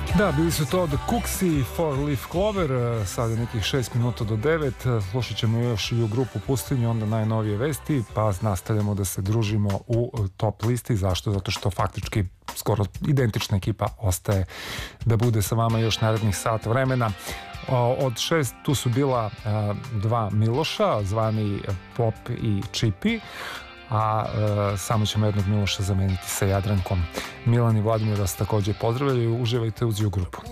Da, bili su to The Cooksi, Four Leaf Clover, sada nekih 6 minuta do 9, slušat ćemo još i u grupu Pustinju, onda najnovije vesti, pa nastavljamo da se družimo u top listi. Zašto? Zato što faktički skoro identična ekipa ostaje da bude sa vama još narednih sat vremena. Od 6 tu su bila dva Miloša, zvani Pop i Čipi, a samo ćemo jednog Miloša zameniti sa Jadrankom. Milan i Vladimir vas također pozdravljaju, uživajte uz U grupu.